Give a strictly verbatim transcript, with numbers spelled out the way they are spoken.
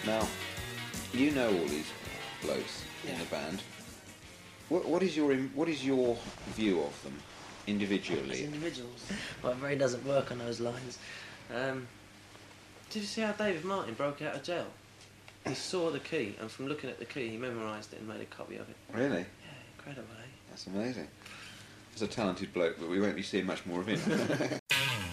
Now, you know all these blokes in Yeah. the band. What, what is your im- what is your view of them As individually? individuals. My brain doesn't work on those lines. Um, did you see how David Martin broke out of jail? He saw the key, and from looking at the key, he memorised it and made a copy of it. Really? Yeah, incredible, eh? That's amazing. He's a talented bloke, but we won't be seeing much more of him.